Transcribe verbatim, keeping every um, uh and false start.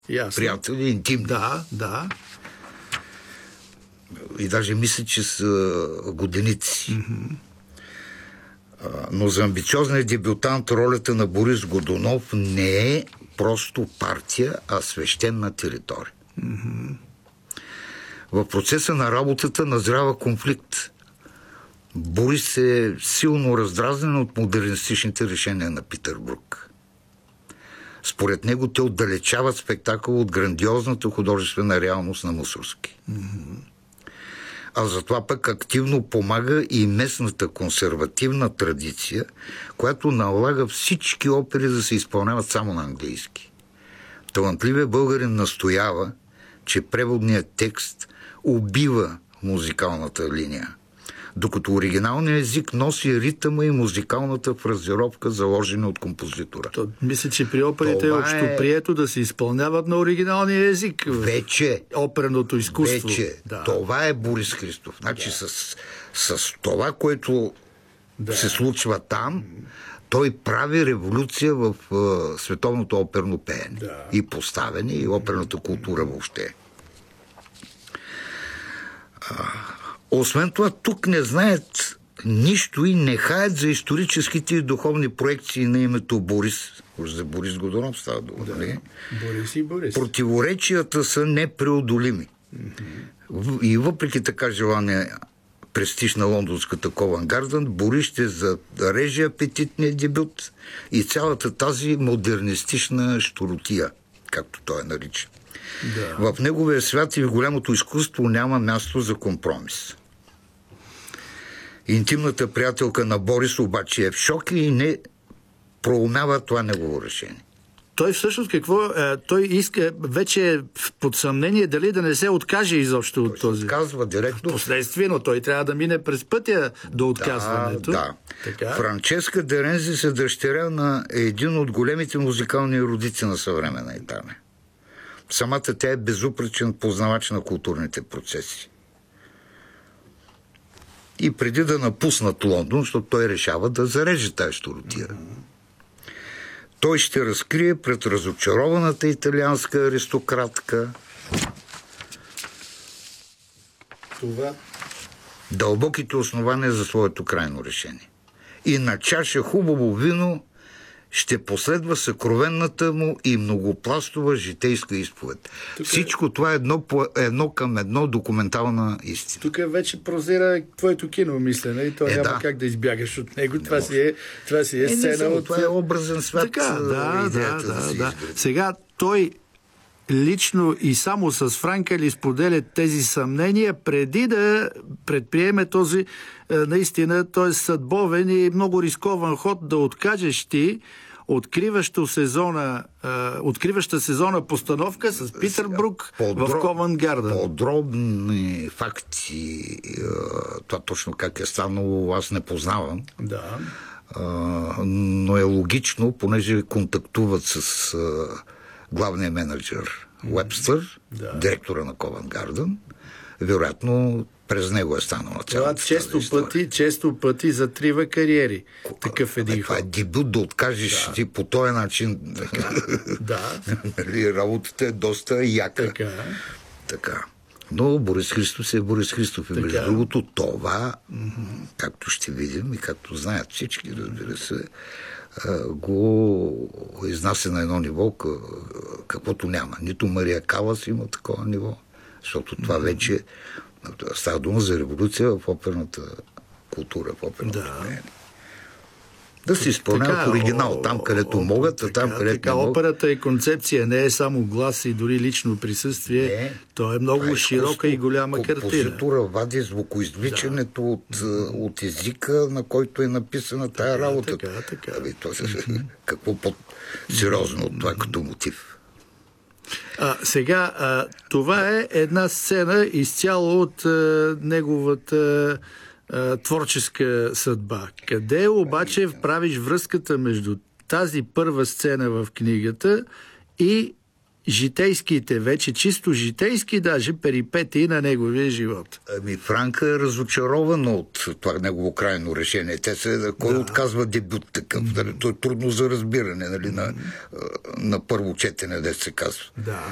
Ясно. Приятели, интимни. Да, да. И даже мисля, че са годеници. Mm-hmm. Но за амбициозния дебютант ролята на Борис Годунов не е просто партия, а свещена територия. Mm-hmm. В процеса на работата назрява конфликт. Борис е силно раздразнен от модернистичните решения на Питър Брук. Според него те отдалечават спектакъл от грандиозната художествена реалност на Мусорски. Mm-hmm. А затова пък активно помага и местната консервативна традиция, която налага всички опери да се изпълняват само на английски. Талантливият българин настоява, че преводният текст убива музикалната линия, докато оригиналният език носи ритъма и музикалната фразировка, заложена от композитора. То, мисля, че при оперите е общоприето да се изпълняват на оригиналния език. Вече. Оперното изкуство. Вече. Да. Това е Борис Христов. Значи да. с, с това, което да. се случва там, той прави революция в uh, световното оперно пеене. Да. И поставяне, и оперната култура въобще. Uh, освен това, тук не знаят нищо и не хаят за историческите и духовни проекции на името Борис. За Борис Годунов става дума. Да. Борис и Борис. Противоречията са непреодолими. Mm-hmm. И въпреки така желания престиж на лондонската Ковент Гарден, Борис ще зареже апетитния дебют и цялата тази модернистична щуротия, както той е нарича. Да. В неговия свят и в голямото изкуство няма място за компромис. Интимната приятелка на Борис обаче е в шок и не проумява това негово решение. Той всъщност какво? Е, той иска вече под съмнение дали да не се откаже изобщо той от този. Той се отказва директно. Впоследствие, но той трябва да мине през пътя до отказването. Да, да. Така? Франческа Дерензи се дъщеря на един от големите музикални ерудици на съвременна Италия. Самата тя е безупречен познавач на културните процеси. И преди да напуснат Лондон, защото той решава да зареже тази щуротия, mm-hmm. той ще разкрие пред разочарованата италианска аристократка това дълбоките основания за своето крайно решение. И на чаша хубаво вино ще последва съкровенната му и многопластова житейска изповед. Тук Всичко това е едно, едно към едно документална истина. Тук вече прозира твоето кино мислене и то е, няма да. как да избягаш от него. Не това, си е, това си е сцена. Е, само, от... Това е образен свят. Така, да, идеята да, да, да, да. Сега той лично и само с Франкели споделя тези съмнения преди да предприеме този наистина, т.е. съдбовен и много рискован ход да откажеш ти откриваща сезона, откриваща сезона постановка с Питър Брук Подроб... в Ковент Гарден. Подробни факти, това точно как е станало, аз не познавам. Да. Но е логично, понеже контактуват с главния менеджер Уебстър, да. директора на Ковент Гарден, вероятно през него е станала цялата това често пъти, често пъти затрива кариери. Такъв един ход. Това е дебют да откажеш да. ти по този начин. Да. Работата е доста яка. Така. така. Но Борис Христов е Борис Христов. И между другото това, mm-hmm. както ще видим и както знаят всички, разбира се, го изнася на едно ниво, каквото няма. Нито Мария Калас има такова ниво, защото това mm-hmm. вече става дума за революция в оперната култура, в оперната да. пеене. Да се изпълняват оригинал, там където о, могат, а там така, където така, не могат. Операта и концепция не е само глас и дори лично присъствие, не, то е много е широка и голяма картина. Композитора вади звукоизвличането да. от, от езика, на който е написана тая така, работа. Така, така. Аби, то, какво по-сериозно от това като мотив? А, сега, а, това е една сцена изцяло от а, неговата а, творческа съдба. Къде обаче правиш връзката между тази първа сцена в книгата и житейските, вече чисто житейски даже перипетии на неговия живот? Ами Франка е разочарована от това негово крайно решение. Те се, кой да. отказва дебют такъв? Mm-hmm. То е трудно за разбиране, нали, на, на първо четене, де се казва. Да.